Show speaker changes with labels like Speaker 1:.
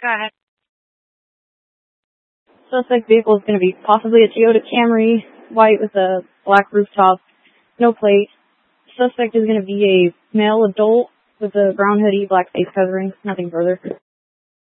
Speaker 1: Go ahead.
Speaker 2: Suspect vehicle is going to be possibly a Toyota Camry, white with a black rooftop, no plate. Suspect is going to be a male adult with a brown hoodie, black face covering, nothing further.